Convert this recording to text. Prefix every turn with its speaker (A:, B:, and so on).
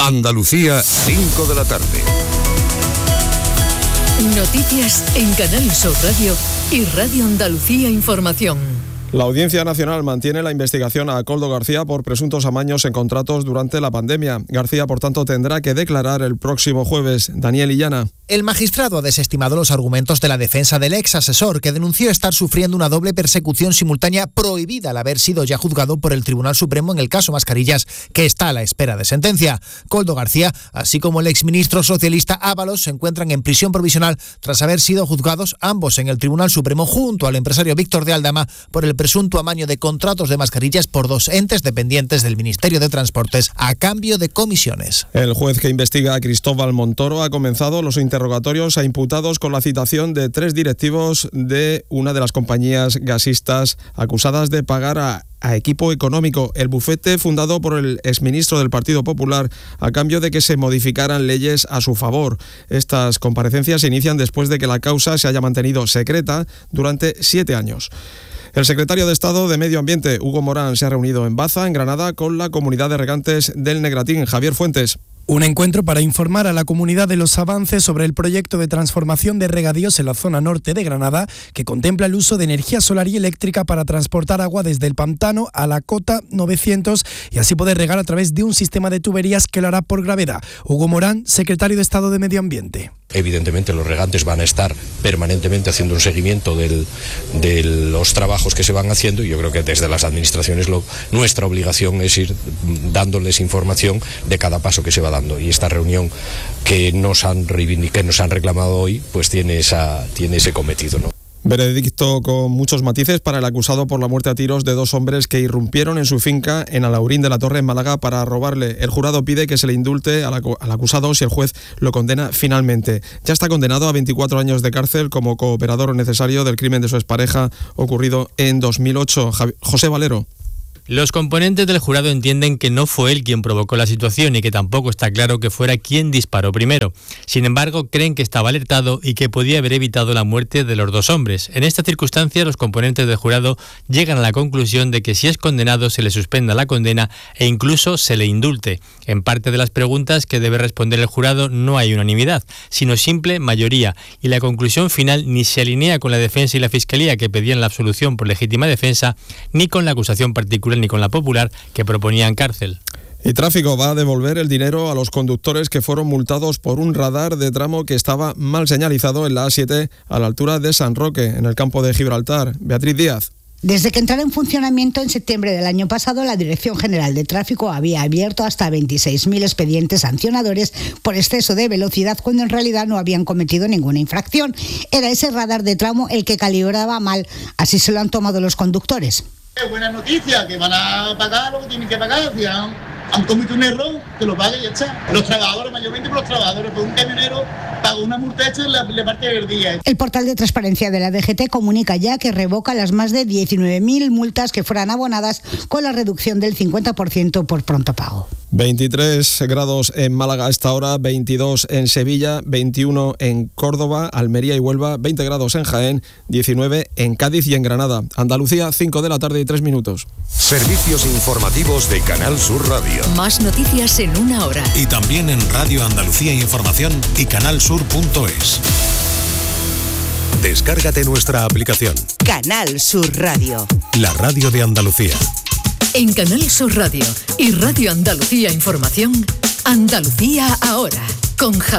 A: Andalucía, 5 de la tarde.
B: Noticias en Canal Sur Radio y Radio Andalucía Información.
C: La Audiencia Nacional mantiene la investigación a Koldo García por presuntos amaños en contratos durante la pandemia. García, por tanto, tendrá que declarar el próximo jueves. Daniel Illana.
D: El magistrado ha desestimado los argumentos de la defensa del ex asesor, que denunció estar sufriendo una doble persecución simultánea prohibida al haber sido ya juzgado por el Tribunal Supremo en el caso Mascarillas, que está a la espera de sentencia. Koldo García, así como el exministro socialista Ábalos, se encuentran en prisión provisional tras haber sido juzgados ambos en el Tribunal Supremo junto al empresario Víctor de Aldama por el presunto amaño de contratos de mascarillas por dos entes dependientes del Ministerio de Transportes a cambio de comisiones.
C: El juez que investiga a Cristóbal Montoro ha comenzado los interrogatorios a imputados con la citación de 3 directivos de una de las compañías gasistas acusadas de pagar a Equipo Económico, el bufete fundado por el exministro del Partido Popular a cambio de que se modificaran leyes a su favor. Estas comparecencias se inician después de que la causa se haya mantenido secreta durante 7 años. El secretario de Estado de Medio Ambiente, Hugo Morán, se ha reunido en Baza, en Granada, con la comunidad de regantes del Negratín. Javier Fuentes.
E: Un encuentro para informar a la comunidad de los avances sobre el proyecto de transformación de regadíos en la zona norte de Granada, que contempla el uso de energía solar y eléctrica para transportar agua desde el pantano a la cota 900 y así poder regar a través de un sistema de tuberías que lo hará por gravedad. Hugo Morán, secretario de Estado de Medio Ambiente.
F: Evidentemente los regantes van a estar permanentemente haciendo un seguimiento de los trabajos que se van haciendo y yo creo que desde las administraciones nuestra obligación es ir dándoles información de cada paso que se va dando y esta reunión que nos han reclamado hoy pues tiene ese cometido, ¿no?
C: Veredicto con muchos matices para el acusado por la muerte a tiros de 2 hombres que irrumpieron en su finca en Alhaurín de la Torre, en Málaga, para robarle. El jurado pide que se le indulte al acusado si el juez lo condena finalmente. Ya está condenado a 24 años de cárcel como cooperador necesario del crimen de su expareja ocurrido en 2008. José Valero.
G: Los componentes del jurado entienden que no fue él quien provocó la situación y que tampoco está claro que fuera quien disparó primero. Sin embargo, creen que estaba alertado y que podía haber evitado la muerte de los 2 hombres. En esta circunstancia, los componentes del jurado llegan a la conclusión de que si es condenado se le suspenda la condena e incluso se le indulte. En parte de las preguntas que debe responder el jurado no hay unanimidad, sino simple mayoría, y la conclusión final ni se alinea con la defensa y la fiscalía que pedían la absolución por legítima defensa, ni con la acusación particular ni con la popular que proponían cárcel.
C: Y Tráfico va a devolver el dinero a los conductores que fueron multados por un radar de tramo que estaba mal señalizado en la A7 a la altura de San Roque, en el campo de Gibraltar. Beatriz Díaz.
H: Desde que entrara en funcionamiento en septiembre del año pasado, la Dirección General de Tráfico había abierto hasta 26.000 expedientes sancionadores por exceso de velocidad cuando en realidad no habían cometido ninguna infracción. Era ese radar de tramo el que calibraba mal, así se lo han tomado los conductores.
I: Es buena noticia, que van a pagar lo que tienen que pagar. Si han cometido un error, que lo paguen y ya está. Los trabajadores, mayormente por los trabajadores, por un camionero paga una multa hecha y le parte del día.
H: El portal de transparencia de la DGT comunica ya que revoca las más de 19.000 multas que fueran abonadas con la reducción del 50% por pronto pago.
C: 23 grados en Málaga a esta hora, 22 en Sevilla, 21 en Córdoba, Almería y Huelva, 20 grados en Jaén, 19 en Cádiz y en Granada. Andalucía, 5 de la tarde y 3 minutos.
A: Servicios informativos de Canal Sur Radio.
B: Más noticias en 1 hora.
J: Y también en Radio Andalucía Información y canalsur.es. Descárgate nuestra aplicación.
K: Canal Sur Radio.
J: La radio de Andalucía.
B: En Canal Sur Radio y Radio Andalucía Información, Andalucía ahora, con